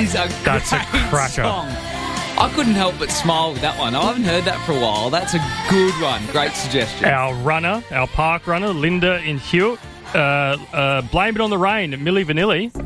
is a That's a great cracker. song. I couldn't help but smile with that one. I haven't heard that for a while. That's a good one. Great suggestion. Our park runner, Linda in Hewitt, Blame It on the Rain, Milli Vanilli.